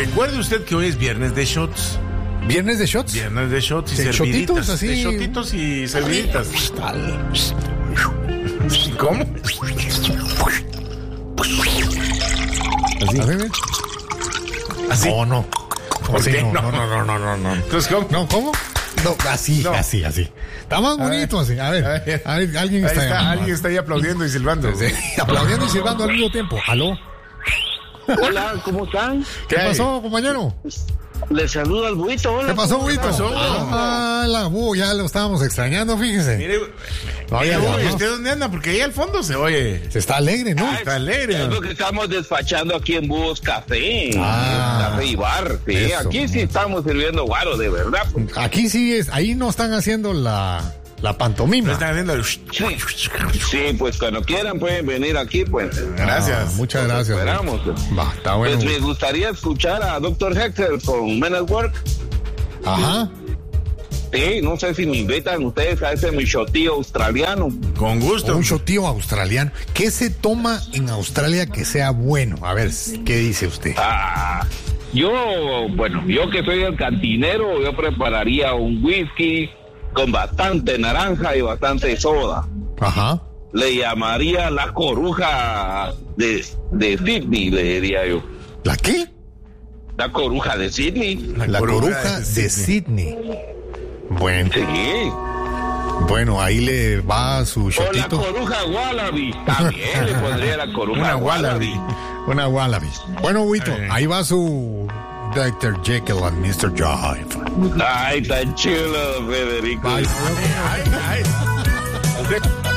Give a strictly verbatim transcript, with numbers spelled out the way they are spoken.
Recuerde usted que hoy es viernes de shots. ¿Viernes de shots? Viernes de shots y ¿De serviditas. shotitos, así? De shotitos y serviditas. ¿Cómo? ¿Así? A ver, ver. ¿Así? No, no. ¿Por Así, qué? no, no, no, no, no, no, no. Entonces, ¿cómo? No, ¿cómo? No, así, No. así, así. Está más bonito así. A ver, A ver. a ver, alguien Ahí está, está, llamando. alguien está ahí aplaudiendo y silbando. Sí, aplaudiendo y silbando al mismo tiempo. ¿Aló? Hola, ¿cómo están? ¿Qué hay? pasó, compañero? Les saluda al Buito. Hola. ¿Qué pasó, Buito? ¿Qué pasó? Ah, la bu, ya lo estábamos extrañando, fíjese. Mire, No, ya, mire, ya, uy, no. ¿usted dónde anda? Porque ahí al fondo se oye. Se está alegre, ¿no? Está alegre. Es lo que estamos despachando aquí en Búhos Café. Ah, Café y bar. Sí, eso. aquí sí estamos sirviendo guaro, de verdad. Aquí sí es, ahí no están haciendo la, la pantomima. No están haciendo el... Sí. Sí, pues cuando quieran pueden venir aquí, pues. Gracias. Ah, muchas gracias. Esperamos. Va, está bueno. Pues me gustaría escuchar a doctor Hector con Men at Work. Ajá. Sí, no sé si me invitan ustedes a ese mi shotío australiano. Con gusto. Un shotío australiano. ¿Qué se toma en Australia que sea bueno? A ver, ¿qué dice usted? Ah, yo, bueno, yo que soy el cantinero, yo prepararía un whisky con bastante naranja y bastante soda. Ajá. Le llamaría la coruja de, de Sydney, le diría yo. ¿La qué? La coruja de Sydney. La, coruja de Sydney. Bueno, Sí. bueno, ahí le va su O la shotito. coruja wallaby. También le pondría la coruja Una wallaby. Una wallaby. Bueno, Huito, Eh. ahí va su doctor Jekyll and mister Hyde. Ay, tan chulo, Federico. Bye. Ay, ay.